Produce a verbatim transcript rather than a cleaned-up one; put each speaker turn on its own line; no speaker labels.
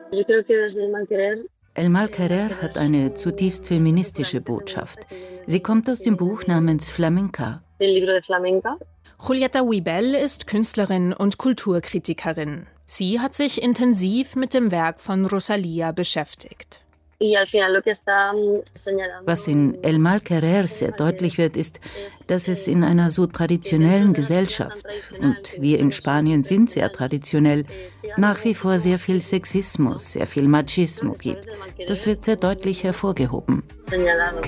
El Malquerer hat eine zutiefst feministische Botschaft. Sie kommt aus dem Buch namens Flamenca.
Julieta Wibel ist Künstlerin und Kulturkritikerin. Sie hat sich intensiv mit dem Werk von Rosalía beschäftigt.
Was in El Malquerer sehr deutlich wird, ist, dass es in einer so traditionellen Gesellschaft, und wir in Spanien sind sehr traditionell, nach wie vor sehr viel Sexismus, sehr viel Machismo gibt. Das wird sehr deutlich hervorgehoben.